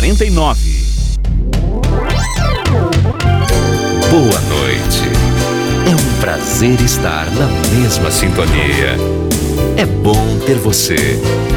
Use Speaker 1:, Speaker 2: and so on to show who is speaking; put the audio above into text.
Speaker 1: 99.
Speaker 2: Boa noite. É um prazer estar na mesma sintonia. É bom ter você